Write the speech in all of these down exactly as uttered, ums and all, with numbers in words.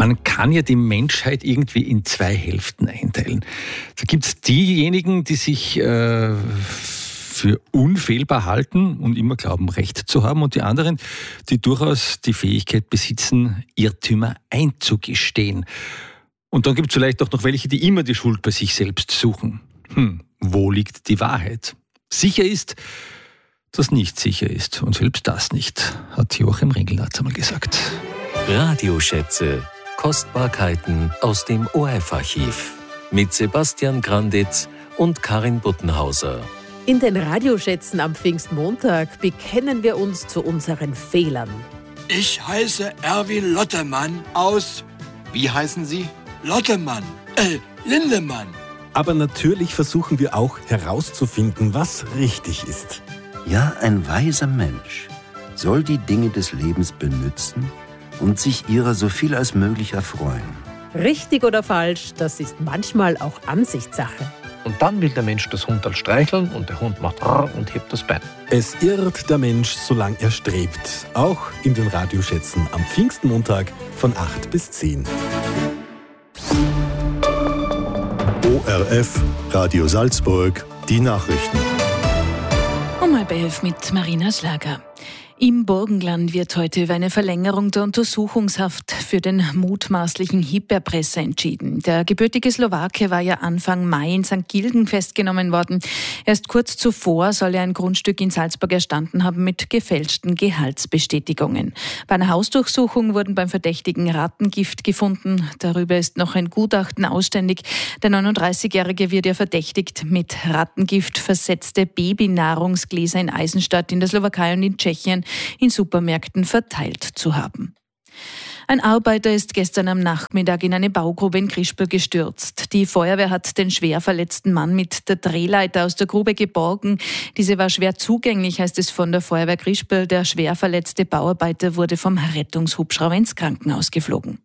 Man kann ja die Menschheit irgendwie in zwei Hälften einteilen. Da gibt es diejenigen, die sich äh, für unfehlbar halten und immer glauben, Recht zu haben, und die anderen, die durchaus die Fähigkeit besitzen, Irrtümer einzugestehen. Und dann gibt es vielleicht auch noch welche, die immer die Schuld bei sich selbst suchen. Hm, wo liegt die Wahrheit? Sicher ist, dass nicht sicher ist. Und selbst das nicht, hat Joachim Ringelnatz einmal gesagt. Radioschätze. Kostbarkeiten aus dem O R F-Archiv. Mit Sebastian Granditz und Karin Buttenhauser. In den Radioschätzen am Pfingstmontag bekennen wir uns zu unseren Fehlern. Ich heiße Erwin Lottemann aus... Wie heißen Sie? Lottemann. Äh, Lindemann. Aber natürlich versuchen wir auch herauszufinden, was richtig ist. Ja, ein weiser Mensch soll die Dinge des Lebens benützen und sich ihrer so viel als möglich erfreuen. Richtig oder falsch, das ist manchmal auch Ansichtssache. Und dann will der Mensch das Hundal streicheln und der Hund macht rrr und hebt das Bein. Es irrt der Mensch, solange er strebt. Auch in den Radioschätzen am Pfingstmontag von acht bis zehn. O R F, Radio Salzburg, die Nachrichten. Um halb elf mit Marina Schlager. Im Burgenland wird heute über eine Verlängerung der Untersuchungshaft für den mutmaßlichen Hip-Erpresser entschieden. Der gebürtige Slowake war ja Anfang Mai in Sankt Gilgen festgenommen worden. Erst kurz zuvor soll er ein Grundstück in Salzburg erstanden haben mit gefälschten Gehaltsbestätigungen. Bei einer Hausdurchsuchung wurden beim Verdächtigen Rattengift gefunden. Darüber ist noch ein Gutachten ausständig. Der neununddreißigjährige wird ja verdächtigt, mit Rattengift versetzte Babynahrungsgläser in Eisenstadt in der Slowakei und in Tschechien in Supermärkten verteilt zu haben. Ein Arbeiter ist gestern am Nachmittag in eine Baugrube in Krispel gestürzt. Die Feuerwehr hat den schwer verletzten Mann mit der Drehleiter aus der Grube geborgen. Diese war schwer zugänglich, heißt es von der Feuerwehr Krispel. Der schwer verletzte Bauarbeiter wurde vom Rettungshubschrauber ins Krankenhaus geflogen.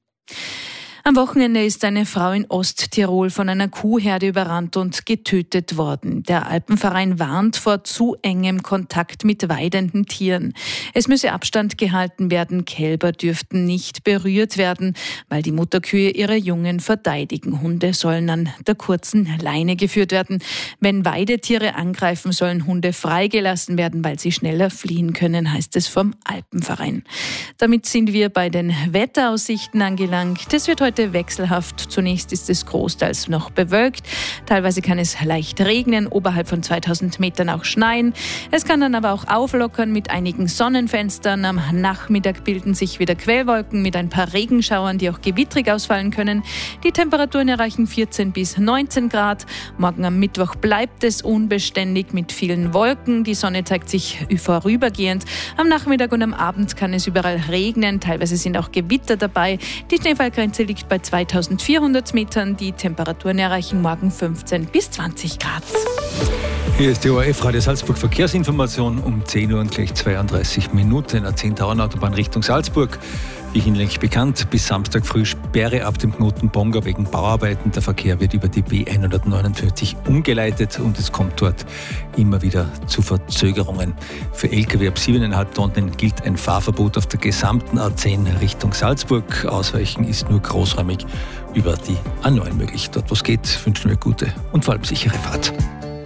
Am Wochenende ist eine Frau in Osttirol von einer Kuhherde überrannt und getötet worden. Der Alpenverein warnt vor zu engem Kontakt mit weidenden Tieren. Es müsse Abstand gehalten werden, Kälber dürften nicht berührt werden, weil die Mutterkühe ihre Jungen verteidigen. Hunde sollen an der kurzen Leine geführt werden. Wenn Weidetiere angreifen, sollen Hunde freigelassen werden, weil sie schneller fliehen können, heißt es vom Alpenverein. Damit sind wir bei den Wetteraussichten angelangt. Es wird heute wechselhaft. Zunächst ist es großteils noch bewölkt. Teilweise kann es leicht regnen, oberhalb von zweitausend Metern auch schneien. Es kann dann aber auch auflockern mit einigen Sonnenfenstern. Am Nachmittag bilden sich wieder Quellwolken mit ein paar Regenschauern, die auch gewittrig ausfallen können. Die Temperaturen erreichen vierzehn bis neunzehn Grad. Morgen am Mittwoch bleibt es unbeständig mit vielen Wolken. Die Sonne zeigt sich vorübergehend. Am Nachmittag und am Abend kann es überall regnen. Teilweise sind auch Gewitter dabei. Die Schneefallgrenze liegt bei zweitausendvierhundert Metern. Die Temperaturen erreichen morgen fünfzehn bis zwanzig Grad. Hier ist die O R F Radio Salzburg Verkehrsinformation um zehn Uhr und gleich zweiunddreißig Minuten. A zehn Autobahn Richtung Salzburg. Wie hinlänglich bekannt, bis Samstag früh Sperre ab dem Knoten Bonga wegen Bauarbeiten. Der Verkehr wird über die B hundertneunundvierzig umgeleitet und es kommt dort immer wieder zu Verzögerungen. Für L K W ab siebeneinhalb Tonnen gilt ein Fahrverbot auf der gesamten A zehn Richtung Salzburg. Ausweichen ist nur großräumig über die A neun möglich. Dort, wo es geht, wünschen wir gute und vor allem sichere Fahrt.